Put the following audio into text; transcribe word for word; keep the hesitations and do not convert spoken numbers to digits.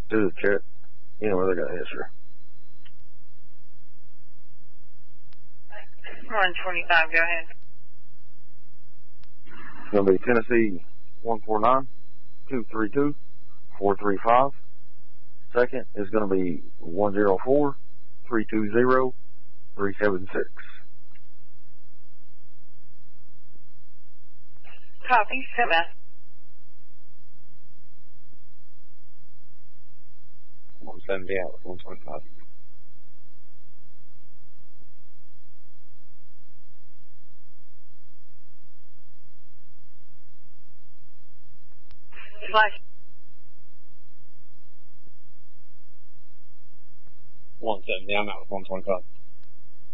Do the check. You know where they got history. one twenty-five, go ahead. It's going to be Tennessee one four nine two three two four three five. Second is going to be one zero four three two zero three seven six. Copy, sit back. one seventy out with one twenty-five. Flash. one seventy, I'm out with one twenty-five.